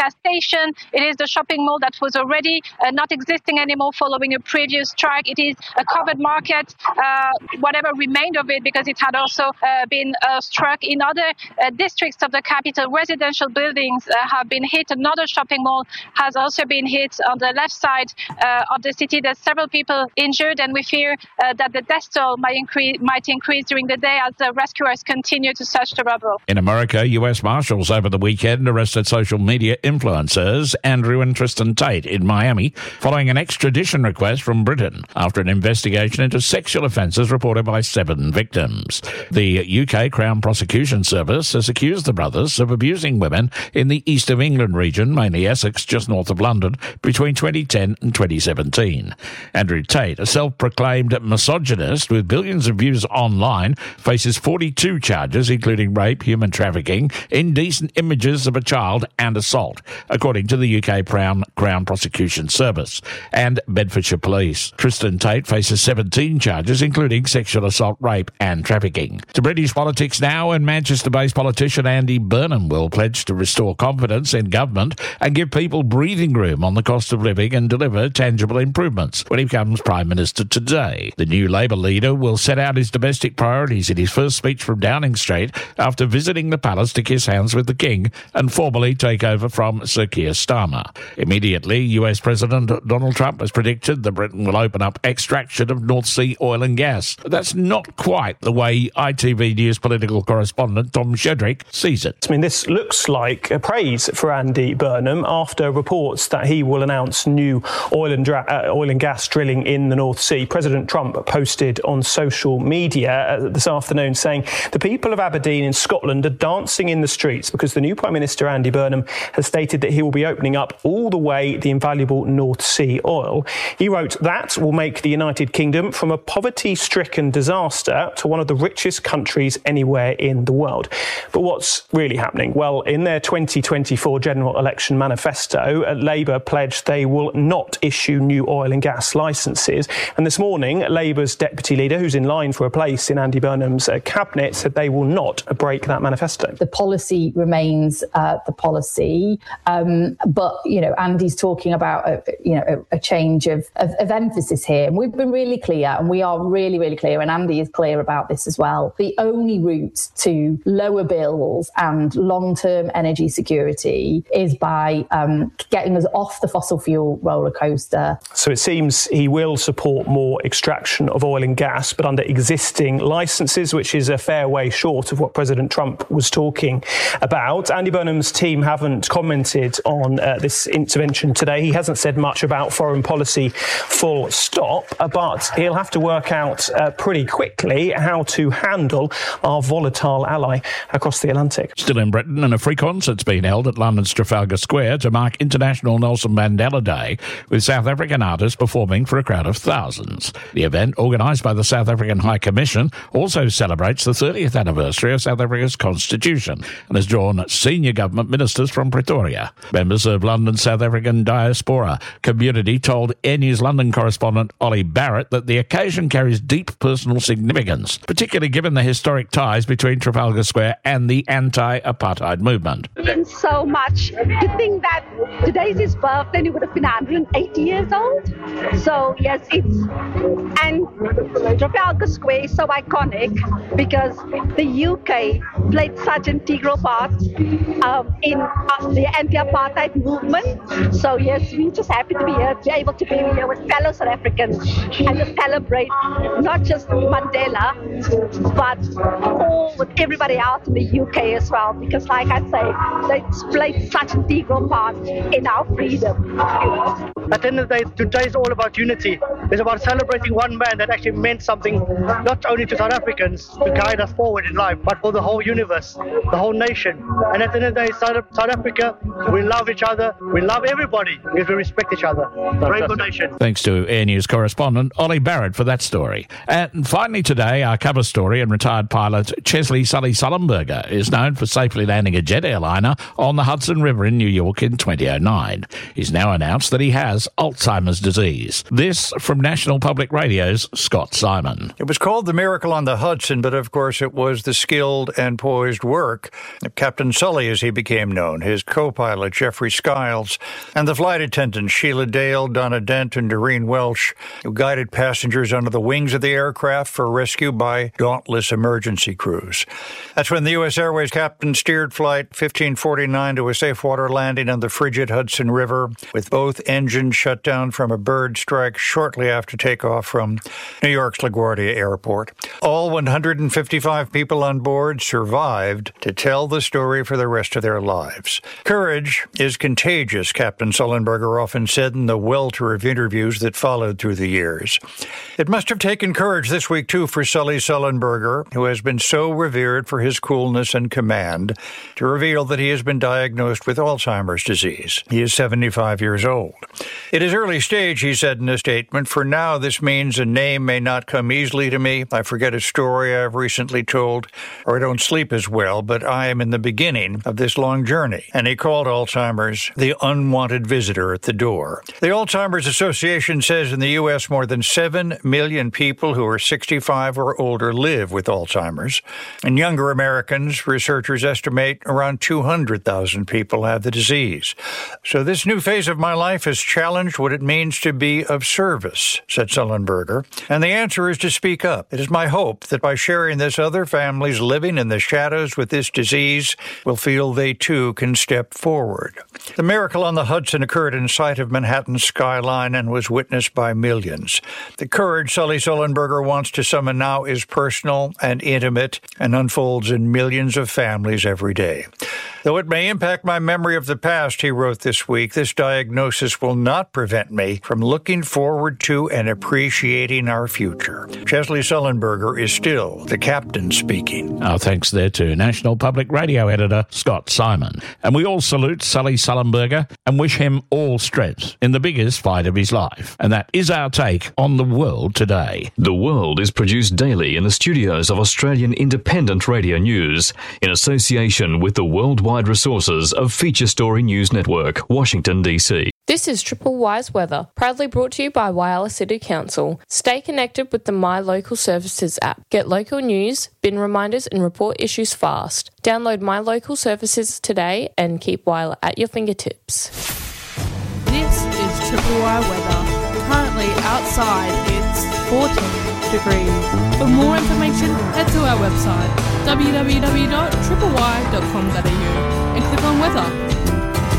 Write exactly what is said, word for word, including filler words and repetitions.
gas station. It is the shopping mall that was already uh, not existing anymore following a previous strike. It is a covered market, uh, whatever remained of it, because it had also uh, been uh, struck in other uh, districts of the capital. Residential buildings uh, have been hit. Another shopping mall has also been hit on the left side uh, of the city. There's several people injured, and we fear uh, that the death toll might increase, might increase during the day as the rescuers continue to search the rubble. In America, U S Marshals over the weekend arrested social media influencers Andrew and Tristan Tate in Miami following an extradition request from Britain after an investigation into sexual offences reported by seven victims. The U K Crown Prosecution Service has accused the brothers of abusing women in the East of England region, mainly Essex, just north of London, between twenty ten and twenty seventeen. Andrew Tate, a self-proclaimed misogynist with billions of views online, faces forty-two charges, including rape, human trafficking, indecent images of a child and assault, according to the U K Crown, Crown Prosecution Service and Bedfordshire Police. Tristan Tate faces seventeen charges, including sexual assault, rape and trafficking. To British politics now, and Manchester-based politician Andy Burnham will pledge to restore confidence in government and give people breathing room on the cost of living and deliver tangible improvements when he becomes Prime Minister today. The new Labour leader will set out his domestic priorities in his first speech from Downing Street after visiting the palace to kiss hands with the King and formally take over from Sir Keir Starmer. Immediately, U S President Donald Trump has predicted that Britain will open up extraction of North Sea oil and gas. That's not quite the way I T V News political correspondent Tom Shedrick sees it. I mean, this looks like a praise for Andy Burnham after reports that he will announce new oil and, dra- uh, oil and gas drilling in the North Sea. President Trump posted on social media uh, this afternoon saying the people of Aberdeen in Scotland are dancing in the streets because the new Prime Minister Andy Burnham has stated that he will be opening up all the way the invaluable North Sea oil. He wrote, that will make the United Kingdom from a poverty-stricken disaster to one of the richest countries anywhere in the world. But what's really happening? Well, in their twenty twenty-four general election manifesto, uh, Labour pledged they will not issue new oil and gas licences. And this morning, Labour's deputy leader, who's in line for a place in Andy Burnham's uh, cabinet, said they will not break that manifesto. The policy remains uh, the policy, um, but, you know, Andy's talking about, a, you know, a, a change of, of, of emphasis here. And we've been really clear, and we are really, really clear, and Andy is clear about this as well. The only route to lower bills and long-term energy security is by um, getting us off the fossil fuel roller coaster. So it seems he will support more extraction of oil and gas, but under existing licences, which is a fair way short of what President Trump was talking about. Andy Burnham's team haven't commented on uh, this intervention today. He hasn't said much about foreign policy, full stop, uh, but he'll have to work out uh, pretty quickly how to handle our volatile ally across the Atlantic. Still in Britain, and a free concert's been held at London's Trafalgar Square to mark International Nelson Mandela Day, with South African artists performing for a crowd of thousands. The event, organised by the South African High Commission, also celebrates the thirtieth anniversary of South Africa's constitution and has drawn senior government ministers from Pretoria. Members of London's South African diaspora community told Air News London correspondent Ollie Barrett that the occasion carries deep personal significance, particularly given the historic ties between Trafalgar Square and the anti-apartheid movement. It means so much to think that today's his birthday and he would have been one hundred eighty years old. So yes, it's, and Trafalgar Square is so iconic because the U K played such an integral part um, in uh, the anti-apartheid movement. So yes, we're just happy to be here, to be able to be here with fellow South Africans and to celebrate not just Mandela, but all with everybody else in the U K as well. Because like I say, they played such an integral part in our freedom. At the end of the day, today is all about unity. It's about celebrating one man that actually meant something, not only to South Africans to guide us forward in life, but for the whole universe, the whole nation. And at the end of the day, South, South Africa, we love each other, we love everybody because we respect each other. Rainbow Nation. Thanks to Air News correspondent Ollie Barrett for that story. And finally today, our cover story, and retired pilot Chesley Sully Sullenberger is known for safely landing a jet airliner on the Hudson River in New York in twenty oh nine. He's now announced that he has has Alzheimer's disease. This from National Public Radio's Scott Simon. It was called the Miracle on the Hudson, but of course it was the skilled and poised work of Captain Sully, as he became known, his co-pilot Jeffrey Skiles, and the flight attendants Sheila Dale, Donna Dent, and Doreen Welsh, who guided passengers under the wings of the aircraft for rescue by dauntless emergency crews. That's when the U S Airways captain steered Flight fifteen forty-nine to a safe water landing on the frigid Hudson River, with both engines shut down from a bird strike shortly after takeoff from New York's LaGuardia Airport. All one hundred fifty-five people on board survived to tell the story for the rest of their lives. Courage is contagious, Captain Sullenberger often said in the welter of interviews that followed through the years. It must have taken courage this week, too, for Sully Sullenberger, who has been so revered for his coolness and command, to reveal that he has been diagnosed with Alzheimer's disease. He is seventy-five years old. It is early stage, he said in a statement. For now, this means a name may not come easily to me. I forget a story I've recently told, or I don't sleep as well, but I am in the beginning of this long journey. And he called Alzheimer's the unwanted visitor at the door. The Alzheimer's Association says in the U S more than seven million people who are sixty-five or older live with Alzheimer's. And younger Americans, researchers estimate around two hundred thousand people have the disease. So this new phase of my life has challenged what it means to be of service, said Sullenberger. And the answer is to speak up. It is my hope that by sharing this, other families living in the shadows with this disease will feel they too can step forward. The Miracle on the Hudson occurred in sight of Manhattan's skyline and was witnessed by millions. The courage Sully Sullenberger wants to summon now is personal and intimate and unfolds in millions of families every day. Though it may impact my memory of the past, he wrote this week, this diagnosis will not prevent me from looking forward to and appreciating our future. Chesley Sullenberger is still the captain speaking. Our thanks there to National Public Radio editor Scott Simon. And we all salute Sully Sullenberger and wish him all strength in the biggest fight of his life. And that is our take on the world today. The World is produced daily in the studios of Australian Independent Radio News in association with the worldwide resources of Feature Story News Network, Washington, D C. This is Triple Wise Weather, proudly brought to you by Whyalla City Council. Stay connected with the My Local Services app. Get local news, bin reminders and report issues fast. Download My Local Services today and keep Whyalla at your fingertips. This is Triple Y Weather. Currently outside it's fourteen degrees. For more information, head to our website w w w dot triple y dot com dot a u and click on weather.